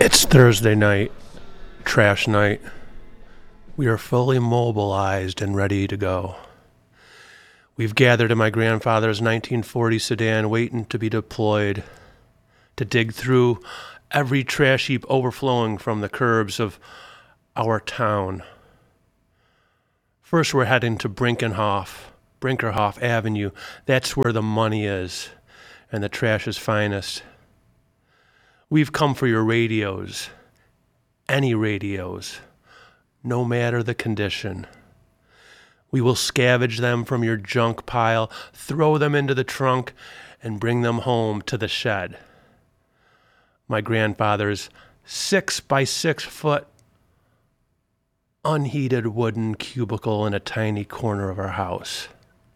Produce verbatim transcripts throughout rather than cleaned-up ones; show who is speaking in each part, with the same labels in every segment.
Speaker 1: It's Thursday night, trash night. We are fully mobilized and ready to go. We've gathered in my grandfather's nineteen forty sedan waiting to be deployed to dig through every trash heap overflowing from the curbs of our town. First, we're heading to Brinkenhoff, Brinkerhoff Avenue. That's where the money is and the trash's finest. We've come for your radios, any radios, no matter the condition. We will scavenge them from your junk pile, throw them into the trunk, and bring them home to the shed. My grandfather's six by six foot unheated wooden cubicle in a tiny corner of our house.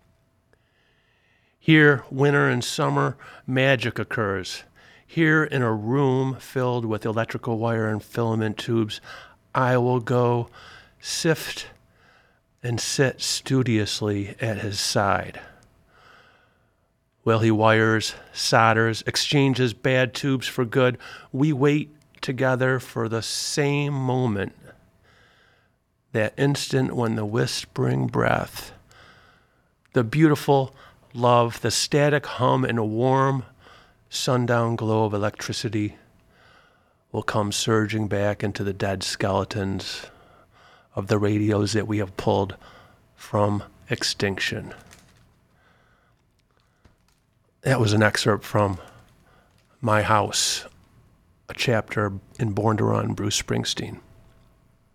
Speaker 1: Here, winter and summer, magic occurs. Here, in a room filled with electrical wire and filament tubes, I will go sift and sit studiously at his side. While he wires, solders, exchanges bad tubes for good, we wait together for the same moment, that instant when the whispering breath, the beautiful love, the static hum and a warm sundown glow of electricity will come surging back into the dead skeletons of the radios that we have pulled from extinction. That was an excerpt from My House, a chapter in Born to Run, Bruce Springsteen.